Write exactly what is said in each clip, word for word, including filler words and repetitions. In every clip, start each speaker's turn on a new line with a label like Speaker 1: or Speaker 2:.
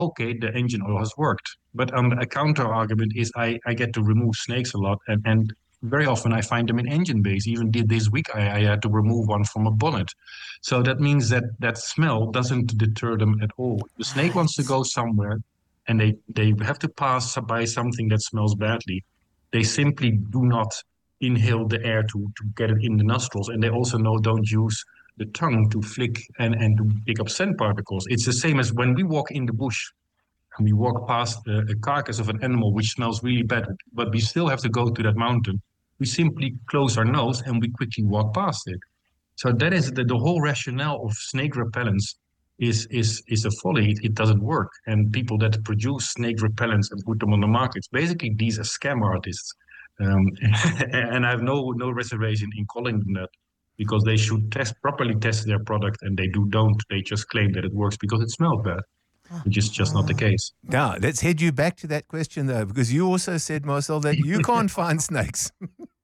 Speaker 1: okay, the engine oil has worked. But um, a counter argument is I, I get to remove snakes a lot, and, and very often I find them in engine bays. Even did this week, I, I had to remove one from a bonnet. So that means that that smell doesn't deter them at all. The snake wants to
Speaker 2: Right.
Speaker 1: go somewhere, and they, they have to pass by something that smells badly. They simply do not inhale the air to, to get it in the nostrils. And they also know don't use the tongue to flick and, and to pick up scent particles. It's the same as when we walk in the bush and we walk past a, a carcass of an animal which smells really bad, but we still have to go to that mountain. We simply close our nose and we quickly walk past it. So that is the, the whole rationale of snake repellents is is is a folly. It, it doesn't work. And people that produce snake repellents and put them on the markets, basically these are scam artists. Um, and I have no no reservation in calling them that because they should test properly test their product and they do don't. They just claim that it works because it smells bad, which is just not the case.
Speaker 3: Now, let's head you back to that question, though, because you also said, Marcel, that you can't find snakes.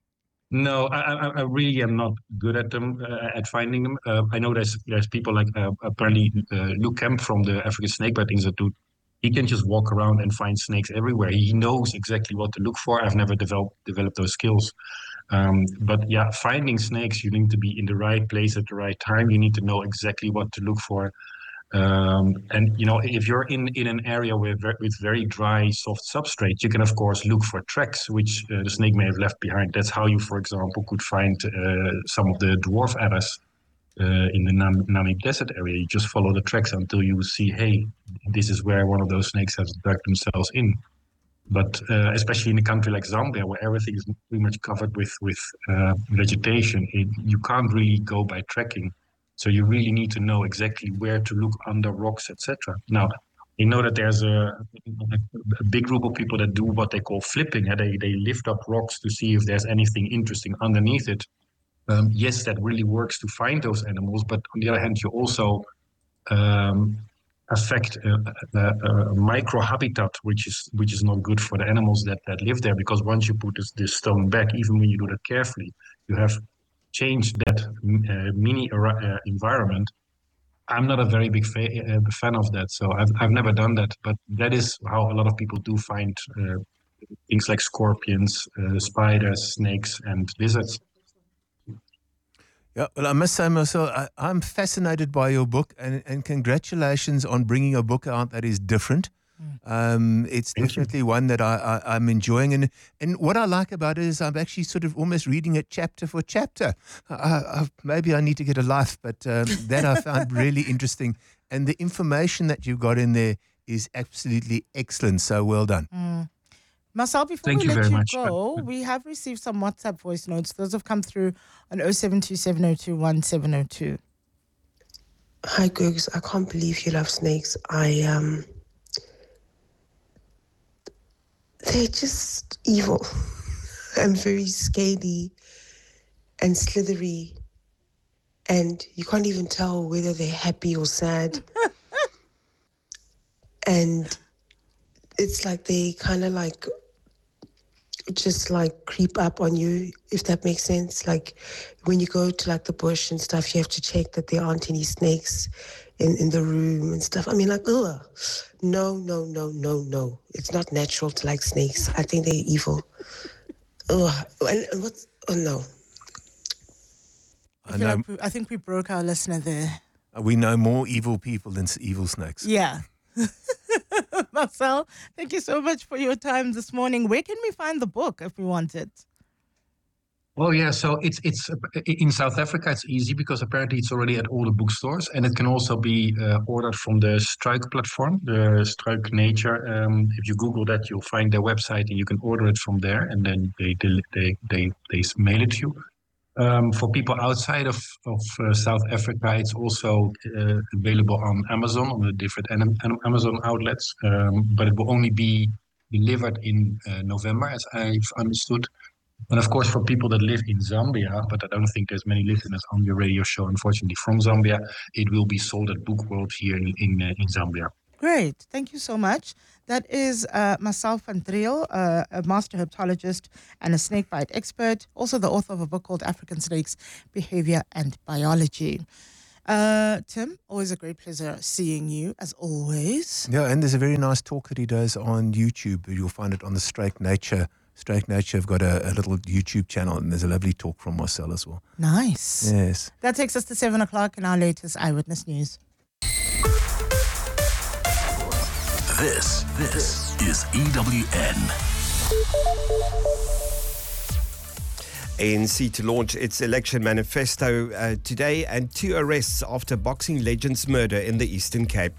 Speaker 1: No, I, I, I really am not good at them, uh, at finding them. Uh, I know there's there's people like uh, apparently uh, Luke Kemp from the African Snakebite Institute. He can just walk around and find snakes everywhere. He knows exactly what to look for. I've never developed developed those skills. Um, but yeah, finding snakes, you need to be in the right place at the right time. You need to know exactly what to look for. Um, and you know, if you're in, in an area with with very dry, soft substrate, you can of course look for tracks which uh, the snake may have left behind. That's how you, for example, could find uh, some of the dwarf adders uh, in the Nam- Namib Desert area. You just follow the tracks until you see, hey, this is where one of those snakes has dug themselves in. But uh, especially in a country like Zambia, where everything is pretty much covered with with uh, vegetation, it, you can't really go by tracking. So you really need to know exactly where to look under rocks, et cetera. Now, you know that there's a, a big group of people that do what they call flipping. And they they lift up rocks to see if there's anything interesting underneath it. Um, yes, that really works to find those animals. But on the other hand, you also um, affect a, a, a micro habitat, which is which is not good for the animals that, that live there. Because once you put this, this stone back, even when you do that carefully, you have changed that uh, mini uh, environment. I'm not a very big fa- uh, fan of that, so I've I've never done that. But that is how a lot of people do find uh, things like scorpions, uh, spiders, snakes, and lizards.
Speaker 3: Yeah, well, I must say, Marcel, I, I'm fascinated by your book, and, and congratulations on bringing a book out that is different. Um, it's
Speaker 1: Thank you.
Speaker 3: definitely one that I, I, I'm enjoying. And, and what I like about it is I'm actually sort of almost reading it chapter for chapter. I, I, maybe I need to get a life, but um, that I found really interesting. And the information that you've got in there is absolutely excellent. So well done.
Speaker 2: Mm. Marcel, before
Speaker 1: Thank
Speaker 2: we
Speaker 1: you
Speaker 2: let
Speaker 1: very
Speaker 2: you
Speaker 1: much.
Speaker 2: go, we have received some WhatsApp voice notes. Those have come through on oh seven two seven oh two one seven oh two.
Speaker 4: Hi, Googs. I can't believe you love snakes. I, um, they're just evil and very scaly and slithery. And you can't even tell whether they're happy or sad. And it's like they kind of like just like creep up on you, if that makes sense. Like when you go to like the bush and stuff, you have to check that there aren't any snakes in, in the room and stuff. I mean, like, ugh, no, no, no, no, no. It's not natural to like snakes. I think they're evil. Ugh, and, and what's, oh no.
Speaker 2: I, feel like we, I think we broke our listener there.
Speaker 3: We know more evil people than evil snakes.
Speaker 2: Yeah. Marcel, thank you so much for your time this morning. Where can we find the book if we want it?
Speaker 1: Well, yeah, so it's it's in South Africa. It's easy because apparently it's already at all the bookstores, and it can also be uh, ordered from the Struik platform, the Struik Nature. Um, if you Google that, you'll find their website, and you can order it from there, and then they they they they, they mail it to you. Um, for people outside of of uh, South Africa, it's also uh, available on Amazon, on the different Amazon outlets, um, but it will only be delivered in uh, November, as I've understood. And of course, for people that live in Zambia, but I don't think there's many listeners on your radio show, unfortunately, from Zambia, it will be sold at Book World here in in, uh, in Zambia.
Speaker 2: Great. Thank you so much. That is uh, Marcel van Driel, uh, a master herpetologist and a snakebite expert, also the author of a book called African Snakes, Behavior and Biology. Uh, Tim, always a great pleasure seeing you, as always.
Speaker 3: Yeah, and there's a very nice talk that he does on YouTube. You'll find it on the Strike Nature. Strike Nature have got a, a little YouTube channel, and there's a lovely talk from Marcel as well.
Speaker 2: Nice.
Speaker 3: Yes.
Speaker 2: That takes us to seven o'clock in our latest Eyewitness News.
Speaker 5: This, this is E W N.
Speaker 6: A N C to launch its election manifesto uh, today, and two arrests after boxing legend's murder in the Eastern Cape.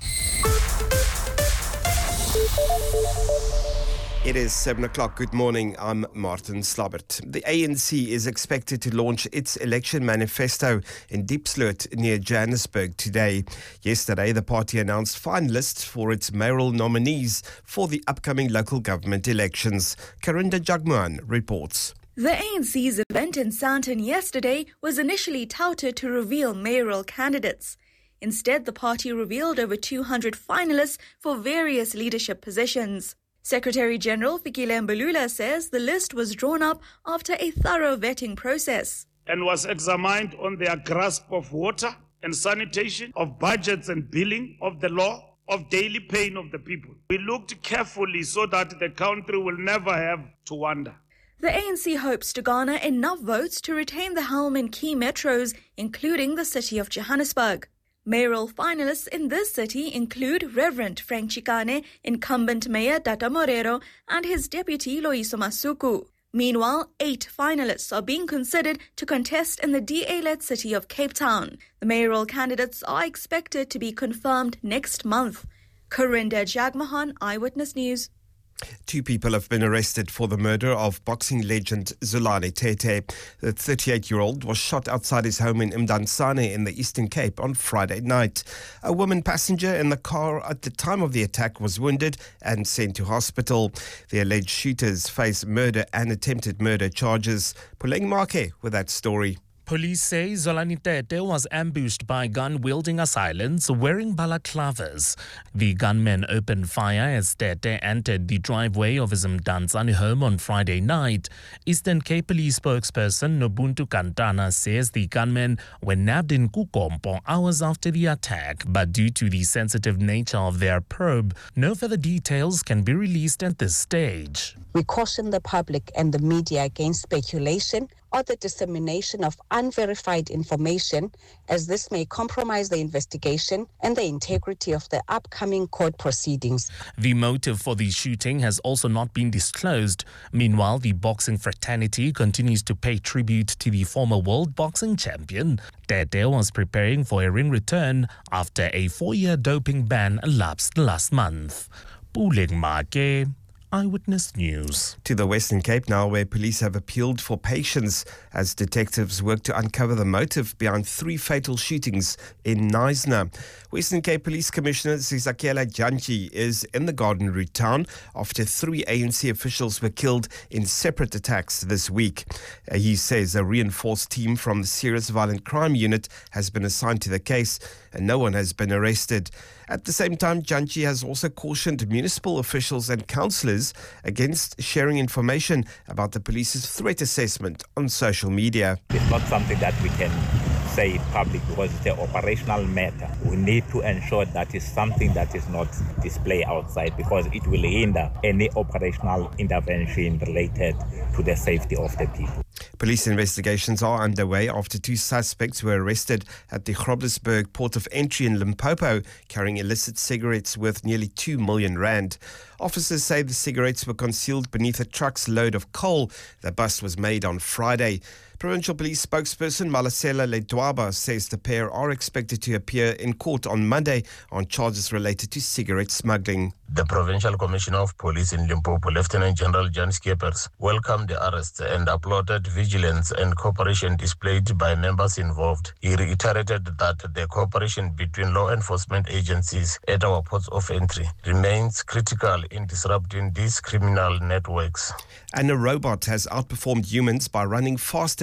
Speaker 6: It is seven o'clock. Good morning. I'm Martin Slabbert. The A N C is expected to launch its election manifesto in Diepsloot near Johannesburg today. Yesterday, the party announced finalists for its mayoral nominees for the upcoming local government elections. Karinda Jagmohan reports.
Speaker 7: The A N C's event in Sandton yesterday was initially touted to reveal mayoral candidates. Instead, the party revealed over two hundred finalists for various leadership positions. Secretary-General Fikile Mbalula says the list was drawn up after a thorough vetting process.
Speaker 8: And was examined on their grasp of water and sanitation, of budgets and billing, of the law, of daily pain of the people. We looked carefully so that the country will never have to wonder.
Speaker 7: The A N C hopes to garner enough votes to retain the helm in key metros, including the city of Johannesburg. Mayoral finalists in this city include Reverend Frank Chikane, incumbent Mayor Tata Morero, and his deputy Loyiso Masuku. Meanwhile, eight finalists are being considered to contest in the D A-led city of Cape Town. The mayoral candidates are expected to be confirmed next month. Karinda Jagmohan, Eyewitness News.
Speaker 6: Two people have been arrested for the murder of boxing legend Zolani Tete. The thirty-eight-year-old was shot outside his home in Mdantsane in the Eastern Cape on Friday night. A woman passenger in the car at the time of the attack was wounded and sent to hospital. The alleged shooters face murder and attempted murder charges. Puleng Make with that story.
Speaker 9: Police say Zolani Tete was ambushed by gun-wielding assailants wearing balaclavas. The gunmen opened fire as Tete entered the driveway of his Mdantsane home on Friday night. Eastern Cape Police spokesperson Nobuntu Kantana says the gunmen were nabbed in Kukompo hours after the attack, but due to the sensitive nature of their probe, no further details can be released at this stage.
Speaker 10: We caution the public and the media against speculation or the dissemination of unverified information, as this may compromise the investigation and the integrity of the upcoming court proceedings.
Speaker 9: The motive for the shooting has also not been disclosed. Meanwhile, the boxing fraternity continues to pay tribute to the former world boxing champion. Tete was preparing for a ring return after a four-year doping ban elapsed last month. Puleng Make, Eyewitness News.
Speaker 6: To the Western Cape now, where police have appealed for patience as detectives work to uncover the motive behind three fatal shootings in Knysna. Western Cape Police Commissioner Sizakela Jantyi is in the Garden Route town after three A N C officials were killed in separate attacks this week. Uh, he says a reinforced team from the Serious Violent Crime Unit has been assigned to the case and no one has been arrested. At the same time, Jantyi has also cautioned municipal officials and councillors against sharing information about the police's threat assessment on social media.
Speaker 11: It's not something that we can say in public because it's an operational matter. We need to ensure that it's something that is not displayed outside because it will hinder any operational intervention related to the safety of the people.
Speaker 6: Police investigations are underway after two suspects were arrested at the Groblersburg port of entry in Limpopo, carrying illicit cigarettes worth nearly two million rand. Officers say the cigarettes were concealed beneath a truck's load of coal. The bust was made on Friday. Provincial Police spokesperson Malasela Ledwaba says the pair are expected to appear in court on Monday on charges related to cigarette smuggling.
Speaker 12: The Provincial Commissioner of Police in Limpopo, Lieutenant General Jan Skeepers, welcomed the arrests and applauded vigilance and cooperation displayed by members involved. He reiterated that the cooperation between law enforcement agencies at our ports of entry remains critical in disrupting these criminal networks.
Speaker 6: And a robot has outperformed humans by running faster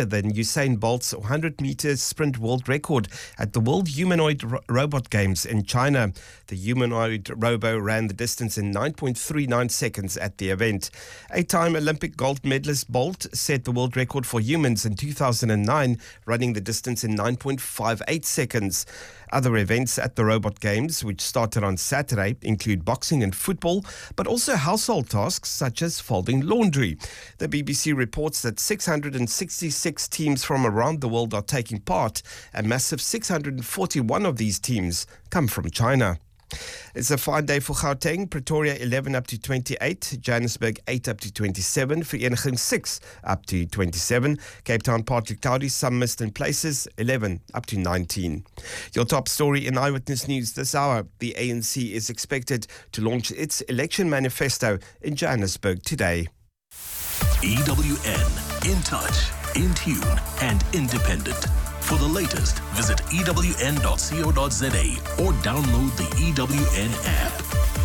Speaker 6: than Usain Bolt's one hundred meter sprint world record at the World Humanoid Ro- Robot Games in China. The humanoid robo ran the distance in nine point three nine seconds at the event. Eight-time Olympic gold medalist Bolt set the world record for humans in two thousand nine, running the distance in nine point five eight seconds. Other events at the Robot Games, which started on Saturday, include boxing and football, but also household tasks such as folding laundry. The B B C reports that six hundred sixty-six teams from around the world are taking part. A massive six hundred forty-one of these teams come from China. It's a fine day for Gauteng. Pretoria eleven up to twenty-eight, Johannesburg eight up to twenty-seven, Vereeniging six up to twenty-seven, Cape Town partly cloudy, some mist in places, eleven up to nineteen. Your top story in Eyewitness News this hour: the A N C is expected to launch its election manifesto in Johannesburg today.
Speaker 5: E W N, in touch, in tune, and independent. For the latest, visit E W N dot co dot za or download the E W N app.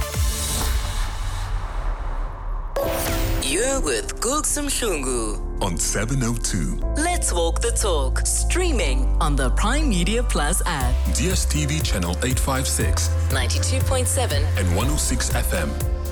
Speaker 13: You're with Googs Mhlungu
Speaker 5: on seven oh two.
Speaker 13: Let's walk the talk. Streaming on the Prime Media Plus app.
Speaker 5: D S T V channel eight fifty-six,
Speaker 13: ninety-two point seven
Speaker 5: and one oh six F M.